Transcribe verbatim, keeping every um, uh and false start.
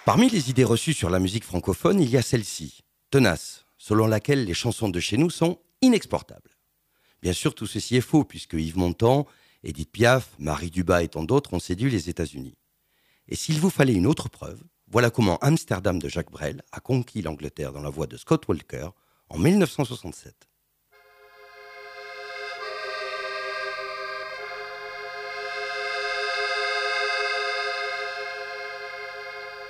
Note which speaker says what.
Speaker 1: Parmi les idées reçues sur la musique francophone, il y a celle-ci, tenace, selon laquelle les chansons de chez nous sont inexportables. Bien sûr, tout ceci est faux, puisque Yves Montand, Édith Piaf, Marie Dumas et tant d'autres ont séduit les États-Unis. Et s'il vous fallait une autre preuve, voilà comment Amsterdam de Jacques Brel a conquis l'Angleterre dans la voix de Scott Walker en mille neuf cent soixante-sept.